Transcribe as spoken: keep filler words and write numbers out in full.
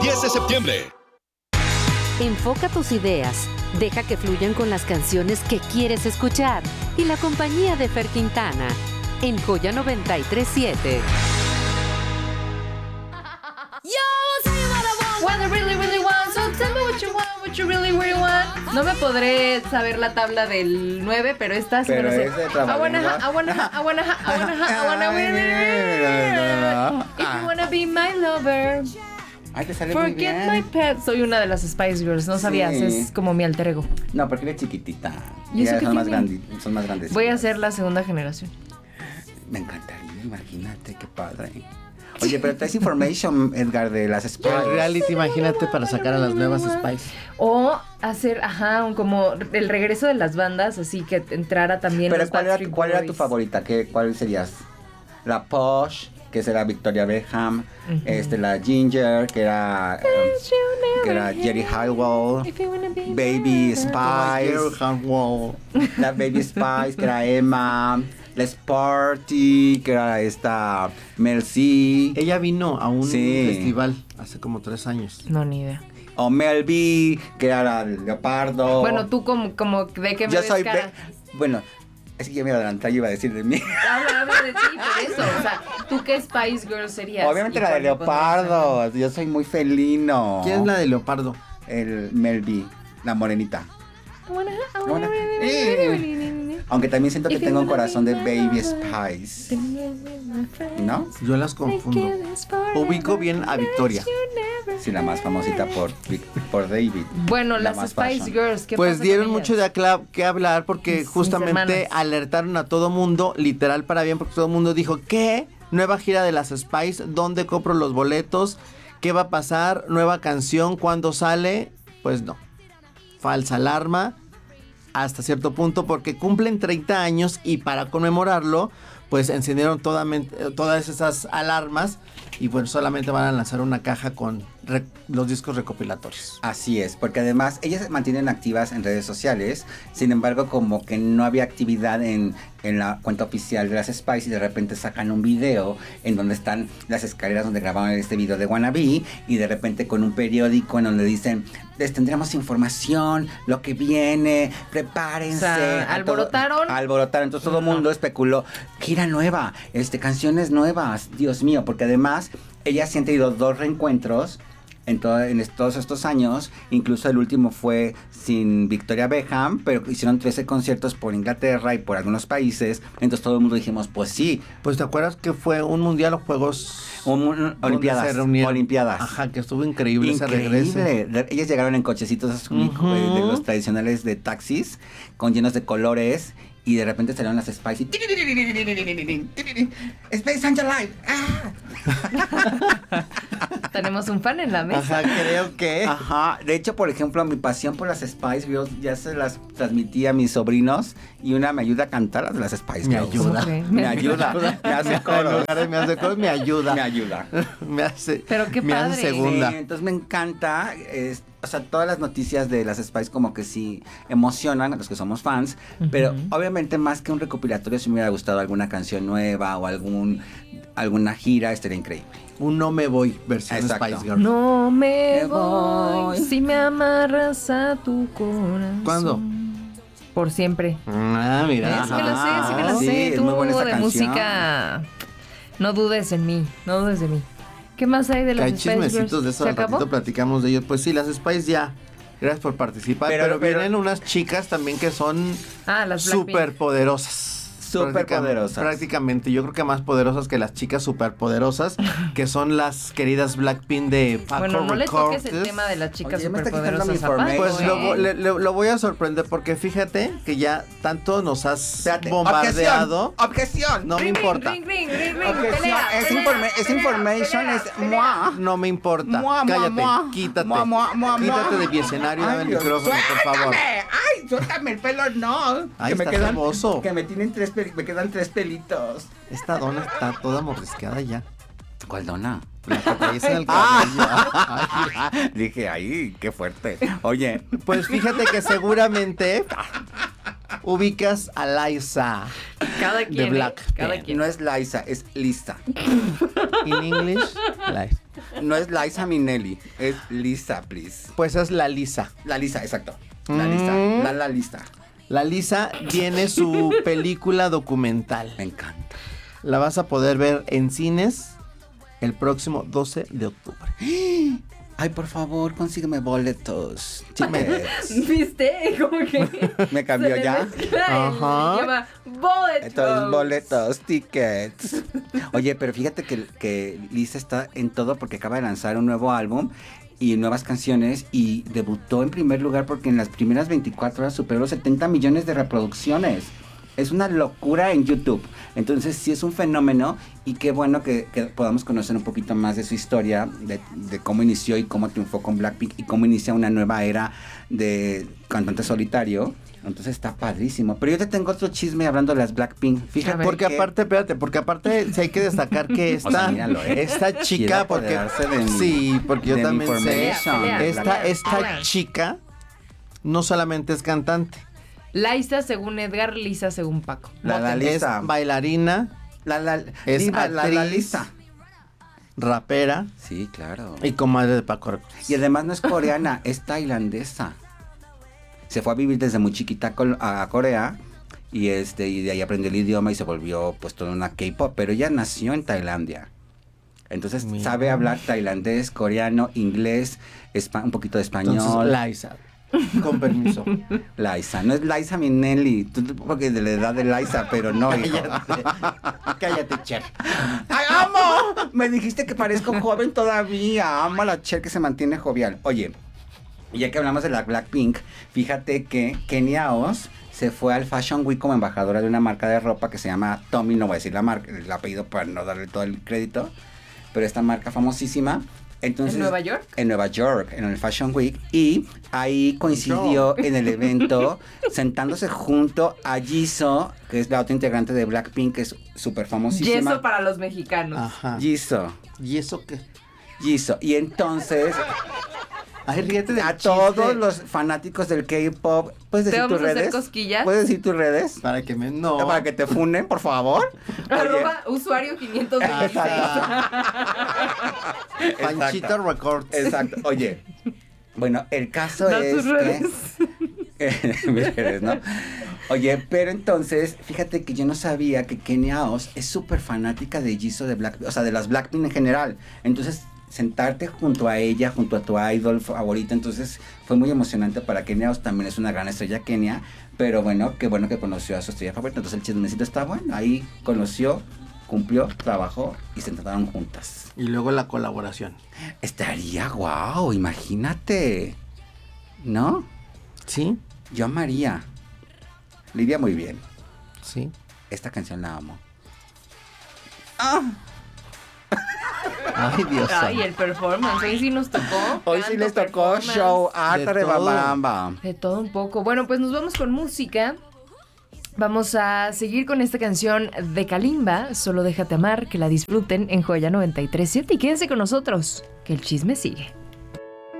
diez de septiembre. Enfoca tus ideas, deja que fluyan con las canciones que quieres escuchar y la compañía de Fer Quintana en Joya noventa y tres siete. What I really, really want, so tell me what you want, what you really, really want. No me podré saber la tabla del nueve, pero esta sí Pero me lo sé. es de I wanna, trabalengua. I wanna, I wanna, I wanna, I wanna, if you wanna be my lover, Ay, te sale muy forget bien. my pet. Soy una de las Spice Girls, no sabías, Sí. es como mi alter ego. No, porque eres chiquitita. ¿Y eso Ya qué son más, tiene? grandi- son más grandes. Voy a ser la segunda generación. Me encantaría, imagínate, qué padre. Oye, pero traes information, Edgar, de las Spice. El reality, imagínate, para sacar a las nuevas Spice. O hacer, ajá, un, como el regreso de las bandas, así que entrara también Pero los ¿cuál era, Backstreet cuál era tu Boys. favorita? ¿Qué, ¿Cuál serías? La Posh, que será Victoria Beckham. Ujú. este, la Ginger, que era, um, que era Jerry Halliwell. If you wanna be Baby my Spice. La Baby Spice, que era Emma. La Sparty, que era esta Mel C. Ella vino a un Sí. festival hace como tres años. No, ni idea. O Mel B, que era el Leopardo. Bueno, tú como, como de qué me Yo ves soy... cara. Be- bueno, es que ya me iba a adelantar, yo iba a decir de mí. Habla, habla de ti, por eso. O sea, ¿tú qué Spice Girl serías? Obviamente ¿Y la de cuál me pondrías? Leopardo. Yo soy muy felino. ¿Quién es la de Leopardo? El Mel B, la morenita. I wanna- I Wanna- wanna- Eh. Aunque también siento que If you tengo un wanna corazón de be my Baby lover, Spice. ¿No? Yo las confundo. Ubico bien a Victoria. Sí, la más famosita por, Vic- por David. Bueno, La las más Spice fashion. Girls, ¿qué Pues pasa dieron con mucho ellas? de acla- que hablar porque Mis- justamente mis hermanas. alertaron a todo mundo, literal para bien, porque todo el mundo dijo, ¿qué? Nueva gira de las Spice, ¿dónde compro los boletos? ¿Qué va a pasar? ¿Nueva canción? ¿Cuándo sale? Pues no. Falsa alarma hasta cierto punto porque cumplen treinta años y para conmemorarlo, pues encendieron toda men- todas esas alarmas y bueno, solamente van a lanzar una caja con re- los discos recopilatorios. Así es, porque además ellas se mantienen activas en redes sociales, sin embargo como que no había actividad en, en la cuenta oficial de las Spice y de repente sacan un video en donde están las escaleras donde grabaron este video de Wannabe y de repente con un periódico en donde dicen, les tendremos información, lo que viene, prepárense. O sea, A todo- alborotaron. alborotaron, entonces todo el mundo especuló, gira nueva, este, canciones nuevas, Dios mío, porque además ellas sí han tenido dos reencuentros en, todo, en est- todos estos años, incluso el último fue sin Victoria Beckham, pero hicieron trece conciertos por Inglaterra y por algunos países, entonces todo el mundo dijimos, pues sí, Pues te acuerdas que fue un mundial o juegos un- un- donde Olimpiadas, se reunieron? Olimpiadas. Ajá, que estuvo increíble, ese regreso. Increíble. De- Ellas llegaron en cochecitos esos muy- Ujú. de, de los tradicionales de taxis, con llenos de colores, y de repente salieron las Spice y... Space Angel Live. ¡Ah! Tenemos un fan en la mesa. Ajá, creo que. Ajá, de hecho, por ejemplo, mi pasión por las Spice Girls ya se las transmití a mis sobrinos y una me ayuda a cantar las de las Spice Me Girls. ayuda. ¿Cómo cree? Me ayuda, me hace En coros. lugar de me hace coros, me ayuda. Me ayuda. Me hace. Pero qué me hace padre. segunda. Sí, entonces me encanta, es- o sea, todas las noticias de las Spice como que sí emocionan a los que somos fans, pero obviamente más que un recopilatorio, si me hubiera gustado alguna canción nueva o algún alguna gira, estaría increíble. Un no me voy, versión Exacto. Spice Girl. No me Me voy voy. si me amarras a tu corazón. ¿Cuándo? Por siempre. Ah, mira. Sí me la sé, sí me la Ajá. sé. Sí, es Tú muy buena esa de canción. música. No dudes en mí, no dudes de mí. ¿Qué más hay de Que las hay Spice Girls? chismecitos de eso, ¿Se al acabó? ratito platicamos de ellos. Pues sí, las Spice ya. Gracias por participar. Pero- Pero, pero- vienen unas chicas también que son Ah, las Blackpink. súper poderosas. Súper poderosas. Prácticamente, yo creo que más poderosas que las chicas súper poderosas, que son las queridas Blackpink de Paco Bueno, no les toques el Records. tema de las chicas Oye, me está quitando superpoderosas. mi Zapato, Pues information. lo, ¿eh? vo- le- le- lo voy a sorprender porque fíjate que ya tanto nos has Espérate, bombardeado. Objeción, objeción. No me Ring, importa. ring, ring, ring, ring, Objeción, pelea, es, pelea, informe- es pelea, information, pelea, es pelea. moi. No me importa. Mua, mua, Cállate, mua. quítate. Mua, mua, mua, quítate mua. de mi escenario y dame el Dios, micrófono, por favor. ¡Suéltame! ¡Ay, suéltame el pelo! No. Ay, que me está quedan, ceboso. que me tienen tres peli- me quedan tres pelitos. Esta dona está toda mordisqueada ya. ¿Cuál dona? La que traes en el cabello. Ay, Dije, ay, qué fuerte. Oye, pues fíjate que seguramente ubicas a Liza Cada de quien. Black. ¿eh? Cada quien. No es Liza, es Lisa. In English, Liza. No es Liza Minnelli, es Lisa, please. Pues es la Lisa. La Lisa, exacto. La Mm. Lisa, la la Lisa. La Lisa tiene su película documental. Me encanta. La vas a poder ver en cines el próximo doce de octubre. Ay, por favor, consígueme boletos. Tickets. ¿Viste? Como que. Me cambió se le ya. mezcla el Ajá. idioma. Boletos. Entonces, boletos, tickets. Oye, pero fíjate que, que Lisa está en todo porque acaba de lanzar un nuevo álbum y nuevas canciones y debutó en primer lugar porque en las primeras veinticuatro horas superó setenta millones de reproducciones. Es una locura en YouTube. Entonces sí es un fenómeno y qué bueno que, que podamos conocer un poquito más de su historia, de, de cómo inició y cómo triunfó con Blackpink y cómo inicia una nueva era de cantante solitario. Entonces está padrísimo. Pero yo te tengo otro chisme hablando de las Blackpink. Fíjate Porque que- aparte, espérate, porque aparte sí hay que destacar que esta, O sea, míralo, ¿eh? esta Quiere chica, porque apoderarse de mi- sí, porque yo de mi también sé, information. Pelea, esta, pelea, esta pelea. chica no solamente es cantante, Liza según Edgar, Lisa según Paco. La, la es Lisa. bailarina, La, la, es diva, la, la actriz. Lisa. rapera Sí, claro. y comadre de Paco Records. Y además no es coreana, es tailandesa. Se fue a vivir desde muy chiquita col- a Corea y este y de ahí aprendió el idioma y se volvió pues toda una K-pop, pero ella nació en Tailandia. Entonces Mira. sabe hablar tailandés, coreano, inglés, espa- un poquito de español. Entonces, Liza, con permiso. Liza, no es Liza Minnelli, tú, tú- porque de la edad de Liza, pero no, hijo. Cállate, Cher. ¡Ay, amo! Me dijiste que parezco joven todavía. Amo a la Cher que se mantiene jovial. Oye, ya que hablamos de la Blackpink, fíjate que Kenia Oz se fue al Fashion Week como embajadora de una marca de ropa que se llama Tommy, no voy a decir la marca, el apellido para no darle todo el crédito, pero esta marca famosísima. Entonces, ¿En Nueva York? En Nueva York, en el Fashion Week. Y ahí coincidió en el evento sentándose junto a Jisoo, que es la otra integrante de Blackpink, que es súper famosísima. Yeso para los mexicanos. Ajá. Jisoo. ¿Y eso qué? Jisoo. Y entonces, Ay, ríete del a chiste. todos los fanáticos del K-pop, ¿puedes ¿Te decir tus vamos a hacer redes? cosquillas? ¿Puedes decir tus redes? Para que me... No. Para que te funen, por favor. Oye, Arroba usuario quinientos veintiséis. Panchito Records. exacto. Oye, bueno, el caso Da es tus que... redes. Mis redes, ¿no? Oye, pero entonces, fíjate que yo no sabía que Kenia Oz es súper fanática de Jisoo de Blackpink, o sea, de las Blackpink en general. Entonces, sentarte junto a ella, junto a tu idol favorita, entonces fue muy emocionante para Kenia Oz, también es una gran estrella Kenia, pero bueno, qué bueno que conoció a su estrella favorita, entonces el chismecito está bueno, ahí conoció, cumplió, trabajó y se trataron juntas. Y luego la colaboración. Estaría guau, imagínate, ¿no? ¿Sí? Yo amaría. Lidia muy bien. Sí. Esta canción la amo. Ay, Dios Ay, santo. el performance. Hoy sí nos tocó. Hoy sí canto, les tocó performance. show harta De de todo. Bambamba. De todo un poco. Bueno, pues nos vamos con música. Vamos a seguir con esta canción de Kalimba, Solo déjate amar, que la disfruten en Joya noventa y tres punto siete y quédense con nosotros, que el chisme sigue.